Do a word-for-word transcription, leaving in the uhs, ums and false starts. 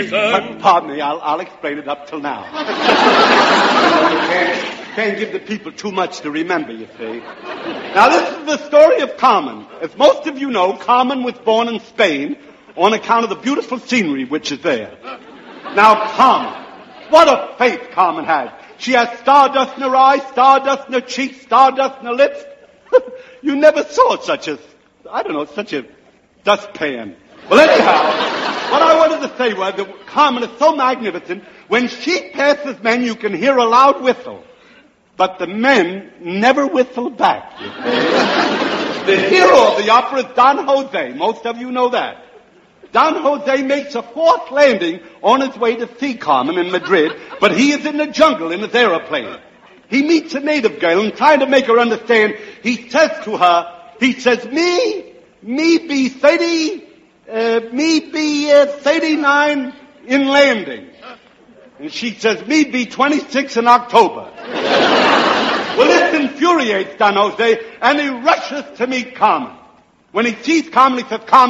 But, pardon me, I'll, I'll explain it up till now. You can't, can't give the people too much to remember, you see. Now, this is the story of Carmen. As most of you know, Carmen was born in Spain on account of the beautiful scenery which is there. Now, Carmen, what a faith Carmen had. She has stardust in her eyes, stardust in her cheeks, stardust in her lips. You never saw such a, I don't know, such a dustpan. Well, anyhow, what I wanted to say was that Carmen is so magnificent, when she passes men, you can hear a loud whistle. But the men never whistle back. The hero of the opera is Don Jose. Most of you know that. Don Jose makes a forced landing on his way to see Carmen in Madrid, but he is in the jungle in his aeroplane. He meets a native girl, and trying to make her understand, he says to her, he says, me, me be thirty, uh, me be uh, thirty-nine in landing. And she says, me be twenty-six in October. Well, this infuriates Don Jose, and he rushes to meet Carmen. When he sees Carmen, he says, Carmen,